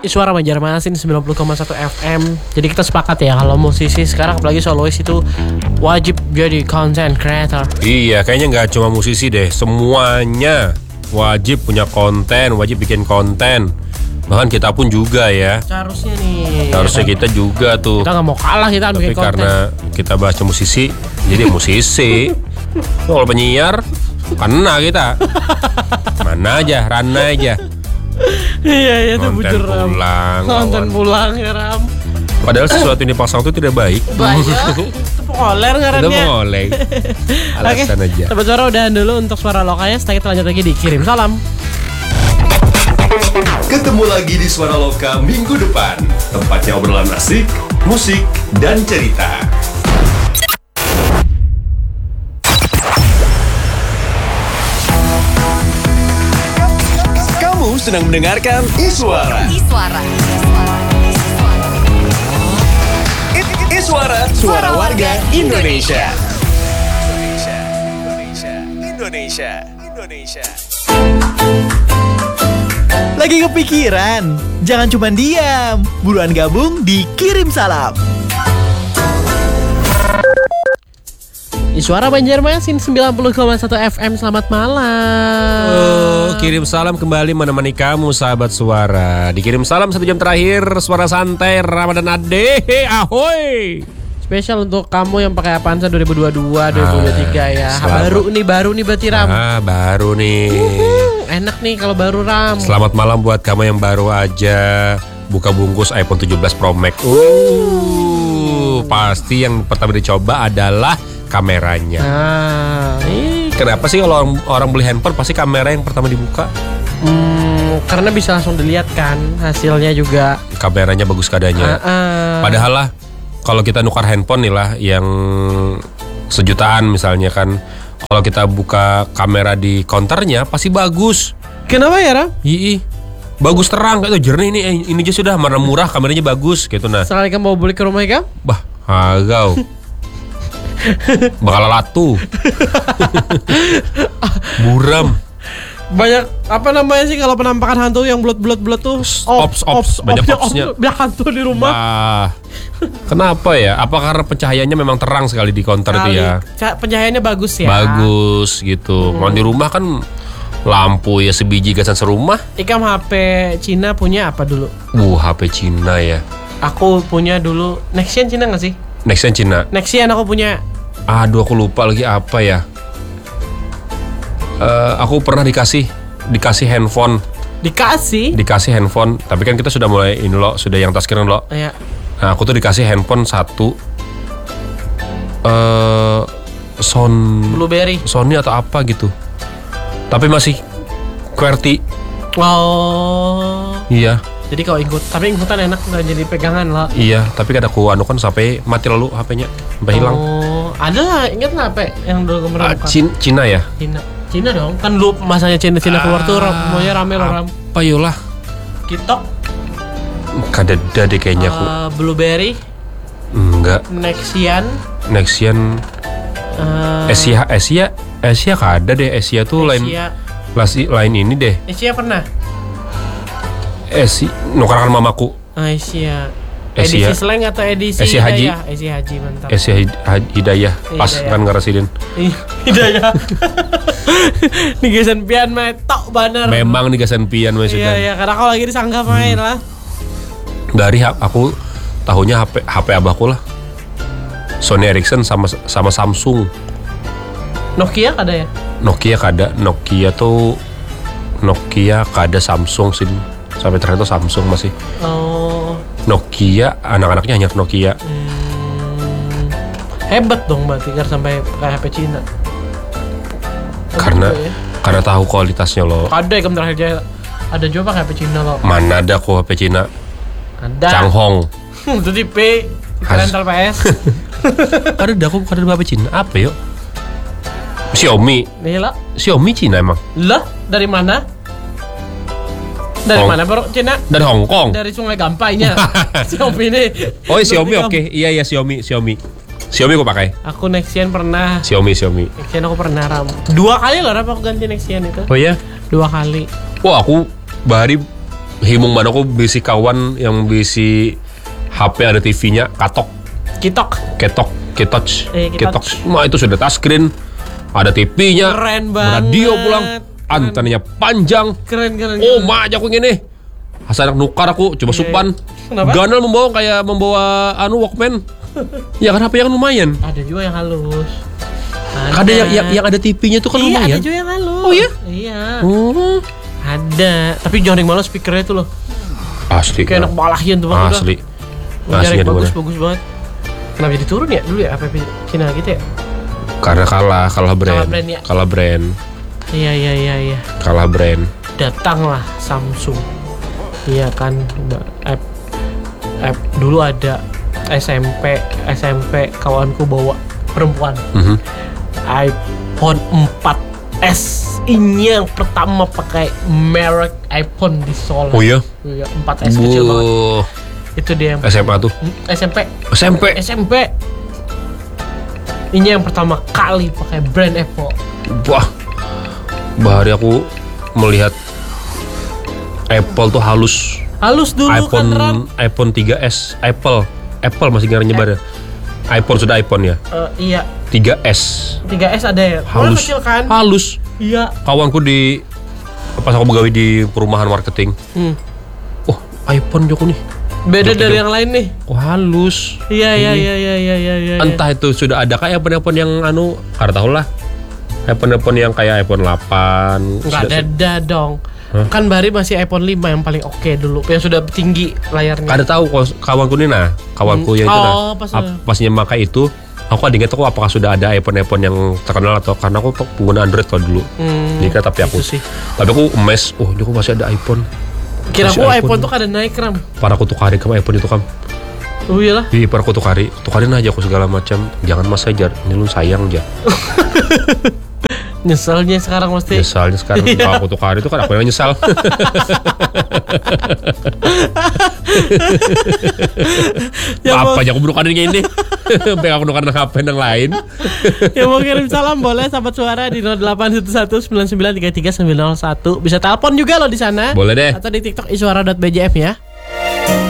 Suara Banjarmasin 90,1 FM. Jadi kita sepakat ya kalau musisi sekarang apalagi solois itu wajib jadi content creator. Iya, kayaknya nggak cuma musisi deh, semuanya wajib punya konten, wajib bikin konten. Bahkan kita pun juga ya. Seharusnya nih. Harusnya kita juga tuh. Kita nggak mau kalah kita Tapi bikin konten. karena kita bahasnya musisi, jadi musisi. Kalau penyiar, kena kita. Mana aja, Rana aja. Iya itu Konten bujur Ram. pulang, Konten lawan. pulang ya Ram. Padahal sesuatu yang dipasang itu tidak baik. Banyak. Itu pengoler Itu ngarannya. boleh. Oke, Alasan aja. Sobat Suara udahan dulu untuk suara lokalnya. Setelah kita lanjut lagi di Kirim Salam. Ketemu lagi di Suara Loka minggu depan. Tempatnya obrolan asik, musik, dan cerita. Kamu sedang mendengarkan Iswara. Iswara, suara warga Indonesia. Indonesia. Lagi kepikiran? Jangan cuma diam. Buruan gabung di Kirim Salam. Suara Banjarmasin 90,1 FM. Selamat malam. Kirim salam kembali menemani kamu sahabat suara. Dikirim salam 1 jam terakhir. Suara santai Ramadan Ade. Ahoy. Spesial untuk kamu yang pakai Avanza 2022, 2023 ya. selamat. Baru nih berarti Ram. Baru nih. Enak nih kalau baru Ram. Selamat malam buat kamu yang baru aja buka bungkus iPhone 17 Pro Max. Pasti yang pertama dicoba adalah kameranya. Kenapa sih kalau orang beli handphone pasti kamera yang pertama dibuka? Karena bisa langsung dilihat kan hasilnya juga. Kameranya bagus keadaannya. Padahal lah kalau kita nukar handphone nih lah yang sejutaan misalnya kan, kalau kita buka kamera di counternya pasti bagus. Kenapa ya Ram? Iya, bagus terang kayak jernih ini aja sudah warna murah kameranya bagus gitu nah. Sekali kamu mau beli ke rumah kamu? Bah, agau. Bakal latu. Buram. Banyak apa namanya sih kalau penampakan hantu yang bulat-bulat tuh? Ops, banyak opsnya. Banyak hantu di rumah. Bah, kenapa ya? Apa karena pencahayaannya memang terang sekali di counter itu ya? Pencahayaannya bagus ya. Bagus gitu. Kalau di rumah kan lampu ya sebiji gasan serumah. Ikam HP Cina punya apa dulu? HP Cina ya. Aku punya dulu Nexian Cina nggak sih? Nexian Cina. Nexian aku punya. Aduh aku lupa lagi apa ya. Aku pernah dikasih handphone. Dikasih handphone. Tapi kan kita sudah mulai ini loh, sudah yang touchscreen loh. Iya. Nah aku tuh dikasih handphone satu. Blueberry. Sony atau apa gitu. Tapi masih QWERTY. Oh. Iya. Jadi kalau tapi ikutan enak nggak jadi pegangan lah. Iya, tapi kan aku kan sampai mati lalu HP-nya, sampai hilang. Oh, ada lah, ingat nggak HP yang dulu kemarin? Cina ya? Cina dong, kan dulu masanya Cina keluar tuh semuanya rame loh Ram. Apa yolah? Kitok. Kadeda deh kayaknya aku. Blueberry. Enggak. Nexian. Asia kada deh. Asia tuh lain ini deh. Asia pernah. Nukarkan mamaku. Asia. Asia. Edisi slang atau edisi Asia Haji. Asia Haji mantap. Asia Hidayah. Pas Hidayah. kan ngeresidin. Hidayah. Nigesan pian mah tok baner. Memang nih gasan pian maksudnya. Iya, karena kalau lagi disangka main lah. Dari aku tahunya HP abahku lah. Sony Ericsson sama Samsung. Nokia ada ya? Nokia kada Samsung sih. Sampai terakhir itu Samsung masih. Oh. Nokia, anak-anaknya hanya Nokia. Hebat dong berarti kan sampai kayak HP Cina. Karena tahu kualitasnya loh. Ada yang terakhir ada juga pakai HP Cina loh. Mana ada kok HP Cina? Ada. Changhong. Itu tipe rental PS. Ada HP Cina. Apa yuk? Xiaomi. Nih lah. Xiaomi Cina emang. Lah, dari mana? Dari mana bro Cina? Dari Hong Kong. Dari Sungai Gampainya. Xiaomi nih. Oh Xiaomi oke. Iya Xiaomi. Xiaomi aku pakai. Aku Nexian pernah. Xiaomi. Nexian aku pernah Ram. 2 kali loh Ram aku ganti Nexian itu. Oh iya? 2 kali. Wah aku bahari himung mana aku bisi kawan yang bisi HP ada TV-nya ketok. Ketok. Nah itu sudah touchscreen, ada TV-nya, Keren banget. radio pulang, antenanya panjang. Keren. Oh mak aja aku gini. Asal anak nukar aku coba supan. Kenapa? Ganal membawa Walkman. Ya kan HP yang lumayan. Ada juga yang halus. Ada yang ada TV-nya tuh kan iya, lumayan. ada juga yang halus. Oh iya? Iya. Oh. Ada, tapi jangan yang malas speakernya tuh loh. Asli. Kayak enak balahin tuh Bang. Asli. Jaring Aslinya bagus banget. Kenapa jadi turun ya dulu ya APP Cina gitu ya? Karena kalah brand. Kalah brand ya? Iya. Kalah brand. Datanglah Samsung. Iya kan, dulu ada SMP kawanku bawa perempuan. iPhone 4S. Ini yang pertama pakai merek iPhone di Solo. Oh iya? Iya, 4S kecil banget. Itu dia yang SMA tuh. SMP. Ini yang pertama kali pakai brand Apple. Wah. Bahari aku melihat Apple tuh halus. Halus dulu iPhone 3S, Apple masih nyebar. iPhone sudah iPhone ya. Iya. 3S ada ya. halus Kecil kan? halus. Iya. Kawanku pas aku begawi di perumahan marketing. Oh iPhone Joko nih beda dari yang lain nih. Oh halus. Iya. Entah itu sudah ada kayak iPhone yang karena tahu lah iPhone yang kayak iPhone 8. Nggak ada dong. Kan Bari masih iPhone 5 yang paling oke dulu, yang sudah tinggi layarnya. Ada tahu kawanku nih kawanku yang itu pasnya pakai itu. Aku ada ingat aku apakah sudah ada iPhone yang terkenal atau karena aku pengguna Android kalau dulu. Jadi tapi aku emes, dia kok masih ada iPhone. Kira aku iPhone tuh kada naik Ram. Para aku tukari ke iPhone itu kan. Oh iyalah. Iya, para aku tukarin aja aku segala macam. Jangan mas aja, ini lu sayang aja. Nyeselnya sekarang mesti. Nyesalnya sekarang kalau aku tukar itu kan aku yang nyesal. Apa aja aku bukan ini. Pengen aku nukarin HP yang lain. Ya mau kirim salam boleh sahabat suara di 081199333901. Bisa telepon juga loh di sana. Boleh deh. Atau di TikTok isuara.bjf ya.